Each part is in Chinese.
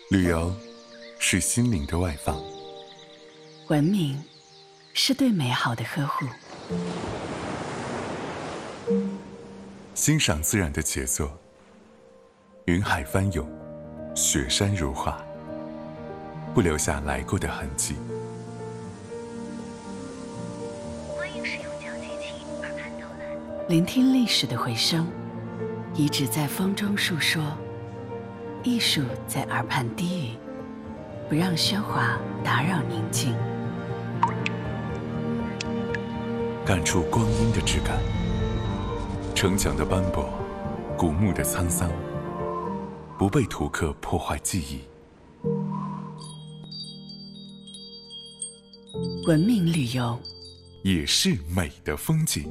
旅游是心灵的外放， 文明是对美好的呵护， 欣赏自然的杰作，云海翻涌，雪山如画，不留下来过的痕迹。 欢迎使用脚机器耳畔导览， 聆听历史的回声，遗址在风中述说，艺术在耳畔低语，不让喧哗打扰宁静。 感触光阴的质感，城墙的斑驳，古墓的沧桑，不被图刻破坏记忆。 文明旅游也是美的风景。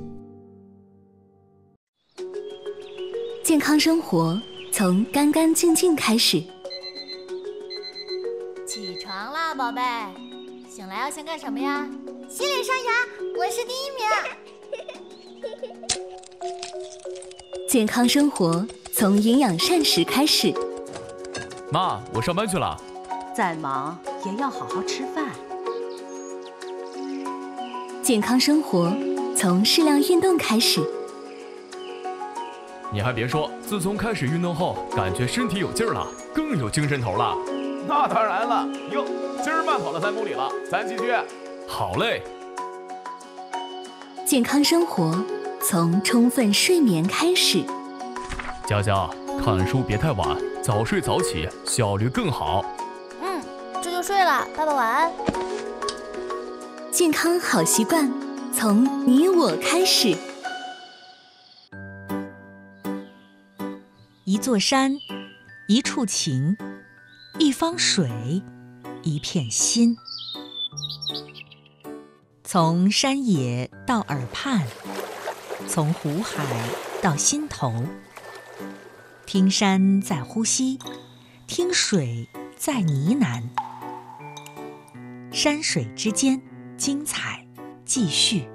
健康生活从干干净净开始。 起床啦，宝贝！醒来要先干什么呀？洗脸刷牙，我是第一名。 健康生活从营养膳食开始。 妈，我上班去了。 再忙也要好好吃饭。 健康生活从适量运动开始。 你还别说，自从开始运动后，感觉身体有劲儿了，更有精神头了。 那当然了，哟，今儿慢跑了3公里了，咱继续。 好嘞。 健康生活从充分睡眠开始。 佳佳，看书别太晚，早睡早起，效率更好。 这就睡了，爸爸晚安。 健康好习惯从你我开始。 一座山，一处情，一方水，一片心。从山野到耳畔，从湖海到心头。听山在呼吸，听水在呢喃。山水之间，精彩继续。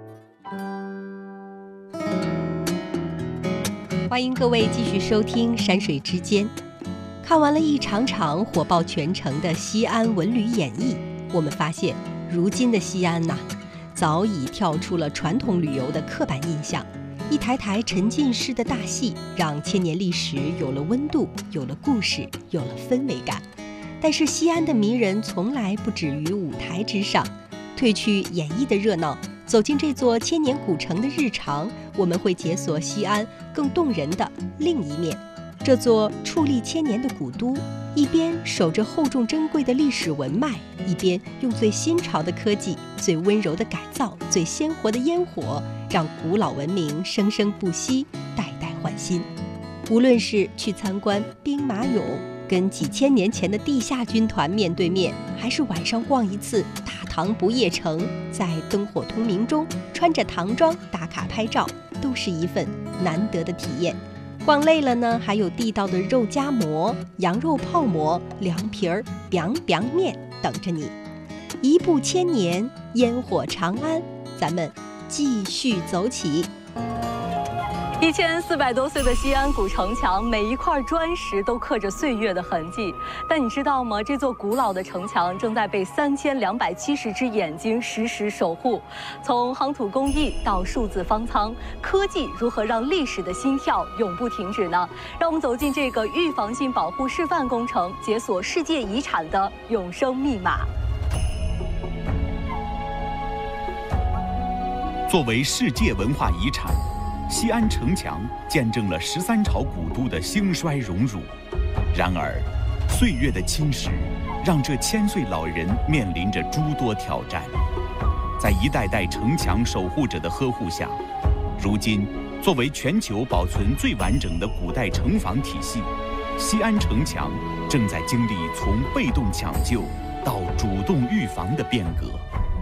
欢迎各位继续收听《山水之间》。看完了一场场火爆全城的西安文旅演绎，我们发现，如今的西安早已跳出了传统旅游的刻板印象。一台台沉浸式的大戏，让千年历史有了温度，有了故事，有了氛围感。但是西安的迷人从来不止于舞台之上，褪去演绎的热闹，走进这座千年古城的日常，我们会解锁西安更动人的另一面。这座矗立千年的古都，一边守着厚重珍贵的历史文脉，一边用最新潮的科技、最温柔的改造、最鲜活的烟火，让古老文明生生不息，代代换新。无论是去参观兵马俑，跟几千年前的地下军团面对面，还是晚上逛一次大唐不夜城，在灯火通明中穿着唐装打卡拍照，都是一份难得的体验。逛累了呢，还有地道的肉夹馍、羊肉泡馍、凉皮儿、biang biang面等着你。一步千年，烟火长安，咱们继续走起。 1400多岁的西安古城墙，每一块砖石都刻着岁月的痕迹。但你知道吗？这座古老的城墙正在被3270只眼睛时时守护。从夯土工艺到数字方舱，科技如何让历史的心跳永不停止呢？让我们走进这个预防性保护示范工程，解锁世界遗产的永生密码。 作为世界文化遗产，西安城墙见证了13朝古都的兴衰荣辱。然而，岁月的侵蚀让这千岁老人面临着诸多挑战。在一代代城墙守护者的呵护下，如今作为全球保存最完整的古代城防体系，西安城墙正在经历从被动抢救到主动预防的变革。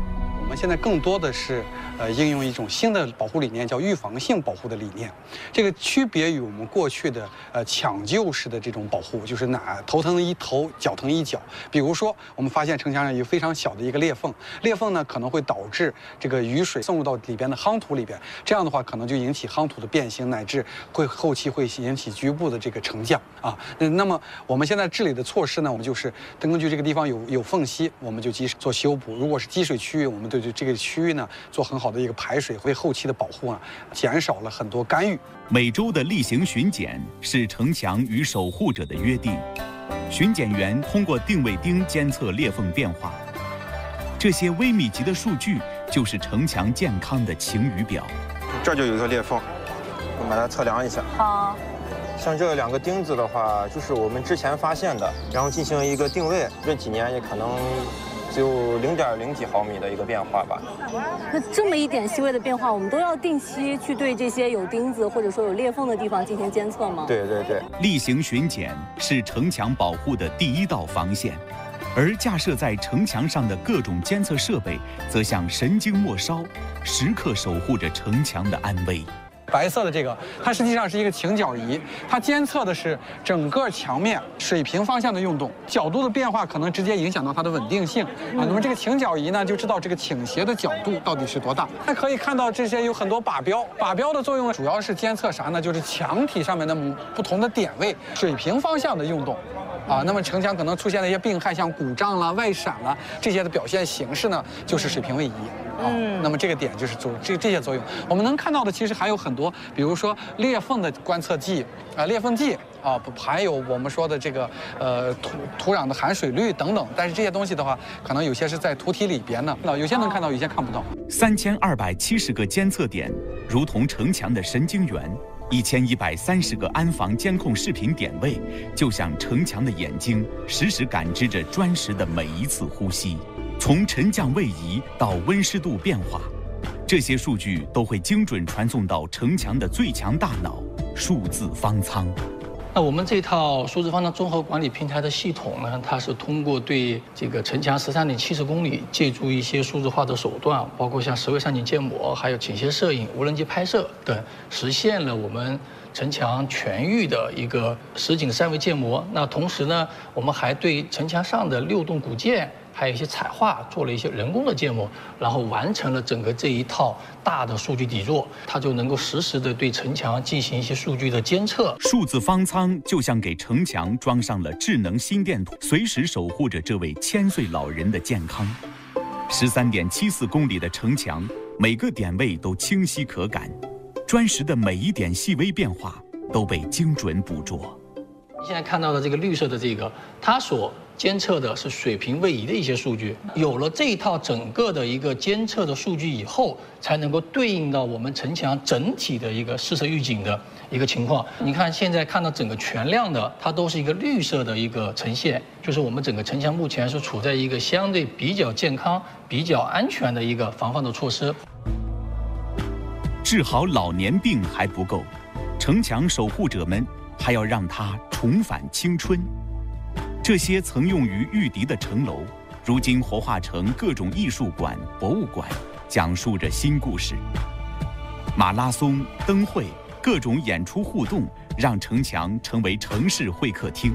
们现在更多的是应用一种新的保护理念，叫预防性保护的理念。这个区别于我们过去的抢救式的这种保护，就是头疼一头，脚疼一脚。比如说，我们发现城墙上有非常小的一个裂缝，裂缝呢可能会导致这个雨水渗入到里边的夯土里边，这样的话可能就引起夯土的变形，乃至后期会引起局部的这个沉降啊。那么我们现在治理的措施呢，我们就是根据这个地方有缝隙，我们就及时做修补；如果是积水区域，我们对这个区域呢做很好的一个排水，为后期的保护啊减少了很多干预。 每周的例行巡检是城墙与守护者的约定，巡检员通过定位钉监测裂缝变化，这些微米级的数据就是城墙健康的晴雨表。 这就有一个裂缝，我们把它测量一下。 好。 像这2个钉子的话，就是我们之前发现的，然后进行一个定位，这几年也可能只有0.0几毫米的一个变化吧。 那这么一点细微的变化，我们都要定期去对这些有钉子或者说有裂缝的地方进行监测吗？ 对对对。 例行巡检是城墙保护的第一道防线，而架设在城墙上的各种监测设备，则像神经末梢，时刻守护着城墙的安危。 白色的这个，它实际上是一个倾角仪，它监测的是整个墙面水平方向的运动，角度的变化可能直接影响到它的稳定性啊。那么这个倾角仪呢，就知道这个倾斜的角度到底是多大。那可以看到这些有很多靶标，靶标的作用主要是监测啥呢？就是墙体上面的不同的点位水平方向的运动。啊，那么城墙可能出现了一些病害，像鼓胀啦、外闪啦这些的表现形式呢，就是水平位移。那么这个点就是这些作用。我们能看到的其实还有很多，比如说裂缝的观测计裂缝计啊，还有我们说的这个土壤的含水率等等。但是这些东西的话，可能有些是在土体里边的，有些能看到，有些看不到。 3270个监测点，如同城墙的神经元。1130个安防监控视频点位，就像城墙的眼睛，实时感知着砖石的每一次呼吸。从沉降位移到温湿度变化，这些数据都会精准传送到城墙的最强大脑——数字方舱。 那我们这套数字方舱综合管理平台的系统呢，它是通过对这个城墙13.70公里，借助一些数字化的手段，包括像10位上景建模，还有倾斜摄影、无人机拍摄等，实现了我们城墙全域的一个实景3维建模。那同时呢，我们还对城墙上的6栋古建，还有一些彩画做了一些人工的建模，然后完成了整个这一套大的数据底座，它就能够实时的对城墙进行一些数据的监测。 数字方舱就像给城墙装上了智能心电图，随时守护着这位1000岁老人的健康。13.74公里的城墙，每个点位都清晰可感，砖石的每一点细微变化都被精准捕捉。 现在看到的这个绿色的这个，它所监测的是水平位移的一些数据。有了这一套整个的一个监测的数据以后，才能够对应到我们城墙整体的一个试测预警的一个情况。你看现在看到整个全量的，它都是一个绿色的一个呈现，就是我们整个城墙目前是处在一个相对比较健康、比较安全的一个防范的措施。 治好老年病还不够，城墙守护者们还要让它重返青春。这些曾用于御敌的城楼，如今活化成各种艺术馆、博物馆，讲述着新故事。马拉松、灯会、各种演出互动，让城墙成为城市会客厅。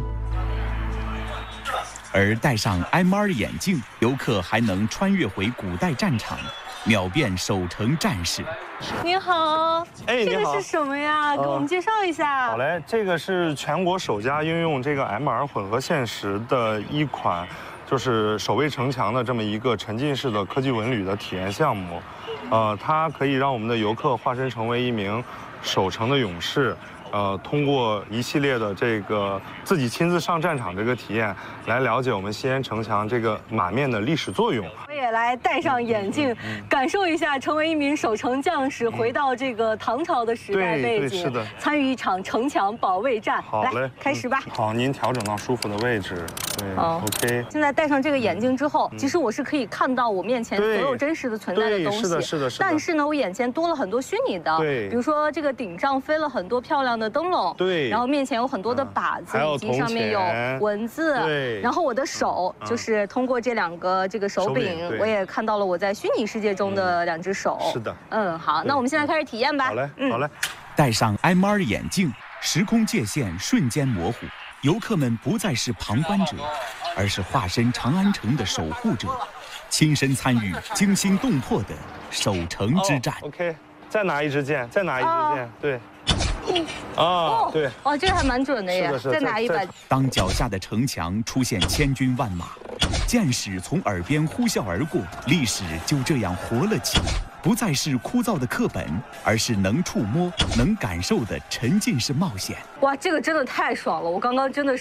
而戴上 MR 眼镜，游客还能穿越回古代战场，秒变守城战士。 您好， 哎， 这个是什么呀？给我们介绍一下。 好嘞，这个是全国首家运用这个 MR 混合现实的一款，就是守卫城墙的这么一个沉浸式的科技文旅的体验项目。它可以让我们的游客化身成为一名守城的勇士。通过一系列的这个自己亲自上战场这个体验，来了解我们西安城墙这个马面的历史作用。 我也来戴上眼镜，感受一下成为一名守城将士，回到这个唐朝的时代背景， 是的， 参与一场城墙保卫战。 好嘞， 来开始吧。 好，您调整到舒服的位置， 对 ，OK。现在戴上这个眼镜之后，其实我是可以看到我面前所有真实的存在的东西。 是的。 但是呢，我眼前多了很多虚拟的， 对， 比如说这个顶上飞了很多漂亮的灯笼， 对， 然后面前有很多的靶子，以及上面有文字， 对。 然后我的手就是通过这2个这个手柄，我也看到了我在虚拟世界中的2只手。 是的。 好，那我们现在开始体验吧。 好嘞，好嘞。 戴上 MR 眼镜，时空界限瞬间模糊，游客们不再是旁观者，而是化身长安城的守护者，亲身参与惊心动魄的守城之战。 OK， 再拿一支箭，再拿一支箭，对。对。 哦，这个还蛮准的耶。再拿一把。 当脚下的城墙出现千军万马，箭矢从耳边呼啸而过，历史就这样活了起来。不再是枯燥的课本，而是能触摸、能感受的沉浸式冒险。 哇，这个真的太爽了！我刚刚真的是。